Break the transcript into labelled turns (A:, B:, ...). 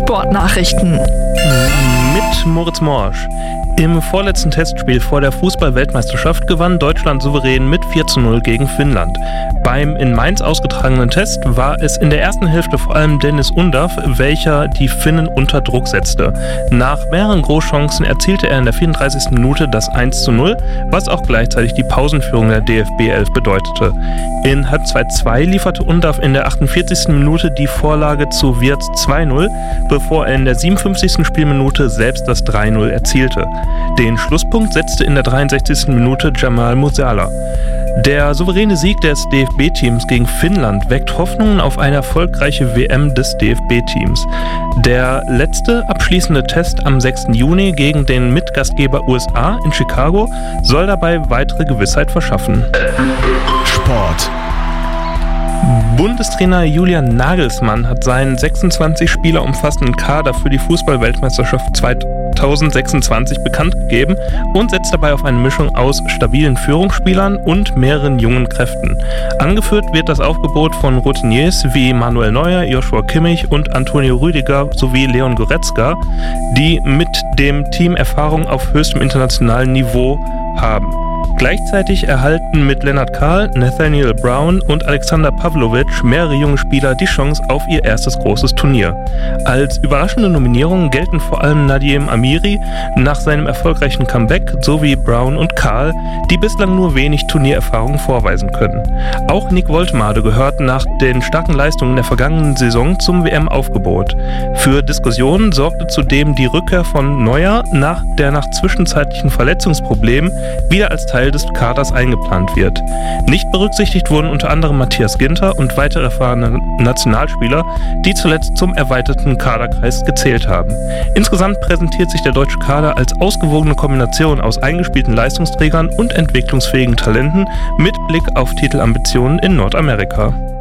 A: Sportnachrichten
B: mit Moritz Morsch. Im vorletzten Testspiel vor der Fußball-Weltmeisterschaft gewann Deutschland souverän mit 4:0 gegen Finnland. Beim in Mainz ausgetragenen Test war es in der ersten Hälfte vor allem Dennis Undav, welcher die Finnen unter Druck setzte. Nach mehreren Großchancen erzielte er in der 34. Minute das 1:0, was auch gleichzeitig die Pausenführung der DFB 11 bedeutete. In Halbzeit 2 lieferte Undav in der 48. Minute die Vorlage zu Wirtz 2:0, bevor er in der 57. Spielminute selbst das 3:0 erzielte. Den Schlusspunkt setzte in der 63. Minute Jamal Musiala. Der souveräne Sieg des DFB-Teams gegen Finnland weckt Hoffnungen auf eine erfolgreiche WM des DFB-Teams. Der letzte abschließende Test am 6. Juni gegen den Mitgastgeber USA in Chicago soll dabei weitere Gewissheit verschaffen.
C: Sport.
B: Bundestrainer Julian Nagelsmann hat seinen 26 Spieler umfassenden Kader für die Fußball-Weltmeisterschaft 2026 bekannt gegeben und setzt dabei auf eine Mischung aus stabilen Führungsspielern und mehreren jungen Kräften. Angeführt wird das Aufgebot von Routiniers wie Manuel Neuer, Joshua Kimmich und Antonio Rüdiger sowie Leon Goretzka, die mit dem Team Erfahrung auf höchstem internationalen Niveau haben. Gleichzeitig erhalten mit Lennart Kahl, Nathaniel Brown und Alexander Pavlovic mehrere junge Spieler die Chance auf ihr erstes großes Turnier. Als überraschende Nominierungen gelten vor allem Nadim Amiri nach seinem erfolgreichen Comeback sowie Brown und Kahl, die bislang nur wenig Turniererfahrung vorweisen können. Auch Nick Woltemade gehört nach den starken Leistungen der vergangenen Saison zum WM-Aufgebot. Für Diskussionen sorgte zudem die Rückkehr von Neuer, der nach zwischenzeitlichen Verletzungsproblemen wieder als Teil des Kaders eingeplant wird. Nicht berücksichtigt wurden unter anderem Matthias Ginter und weitere erfahrene Nationalspieler, die zuletzt zum erweiterten Kaderkreis gezählt haben. Insgesamt präsentiert sich der deutsche Kader als ausgewogene Kombination aus eingespielten Leistungsträgern und entwicklungsfähigen Talenten mit Blick auf Titelambitionen in Nordamerika.